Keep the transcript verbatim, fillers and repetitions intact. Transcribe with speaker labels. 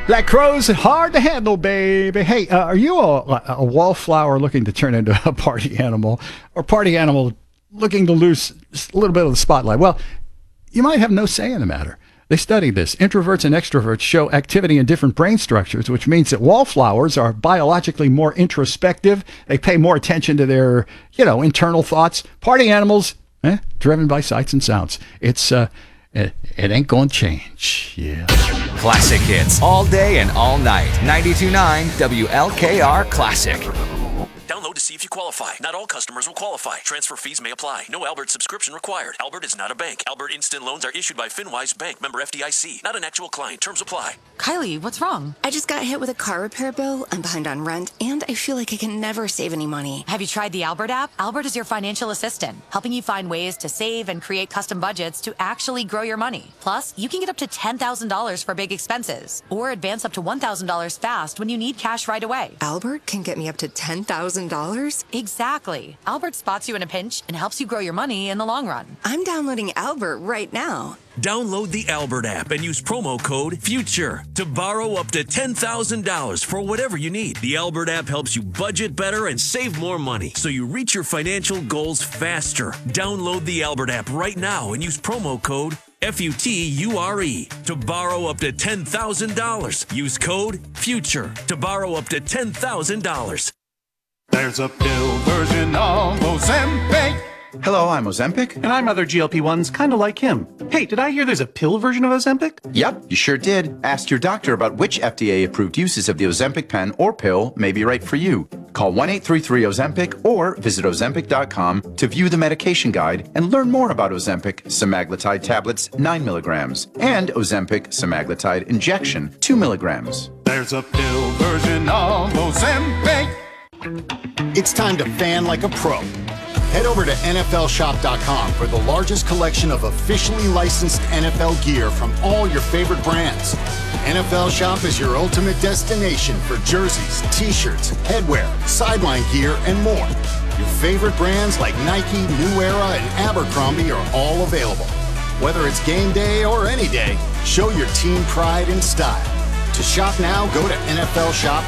Speaker 1: Black Crowes, hard to handle, baby. Hey, uh, are you a, a wallflower looking to turn into a party animal, or party animal looking to lose a little bit of the spotlight? Well, you might have no say in the matter. They studied this. Introverts and extroverts show activity in different brain structures, which means that wallflowers are biologically more introspective. They pay more attention to their, you know, internal thoughts. Party animals, eh, driven by sights and sounds. It's, uh, it, it ain't gonna change. Yeah.
Speaker 2: Classic hits all day and all night. ninety-two point nine W L K R Classic.
Speaker 3: Download to see if you qualify. Not all customers will qualify. Transfer fees may apply. No Albert subscription required. Albert is not a bank. Albert Instant Loans are issued by FinWise Bank, member F D I C. Not an actual client. Terms apply.
Speaker 4: Kylie, what's wrong?
Speaker 5: I just got hit with a car repair bill. I'm behind on rent, and I feel like I can never save any money.
Speaker 4: Have you tried the Albert app? Albert is your financial assistant, helping you find ways to save and create custom budgets to actually grow your money. Plus, you can get up to ten thousand dollars for big expenses, or advance up to one thousand dollars fast when you need cash right away.
Speaker 5: Albert can get me up to ten thousand dollars?
Speaker 4: Exactly. Albert spots you in a pinch and helps you grow your money in the long run.
Speaker 5: I'm downloading Albert right now.
Speaker 3: Download the Albert app and use promo code FUTURE to borrow up to ten thousand dollars for whatever you need. The Albert app helps you budget better and save more money so you reach your financial goals faster. Download the Albert app right now and use promo code F U T U R E to borrow up to ten thousand dollars. Use code FUTURE to borrow up to ten thousand dollars.
Speaker 6: There's a pill version of Ozempic.
Speaker 7: Hello, I'm Ozempic.
Speaker 8: And I'm other G L P ones kind of like him. Hey, did I hear there's a pill version of Ozempic?
Speaker 7: Yep, you sure did. Ask your doctor about which F D A-approved uses of the Ozempic pen or pill may be right for you. Call one eight three three Ozempic or visit ozempic dot com to view the medication guide and learn more about Ozempic semaglutide tablets nine milligrams and Ozempic semaglutide injection two milligrams.
Speaker 6: There's a pill version of Ozempic.
Speaker 9: It's time to fan like a pro. Head over to N F L shop dot com for the largest collection of officially licensed N F L gear from all your favorite brands. N F L Shop is your ultimate destination for jerseys, t-shirts, headwear, sideline gear, and more. Your favorite brands like Nike, New Era, and Abercrombie are all available. Whether it's game day or any day, show your team pride and style. To shop now, go to N F L shop